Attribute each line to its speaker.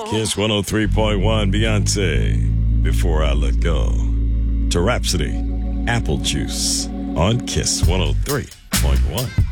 Speaker 1: Kiss 103.1, Beyonce, Before I Let Go. To Rhapsody, Apple Juice on Kiss 103.1.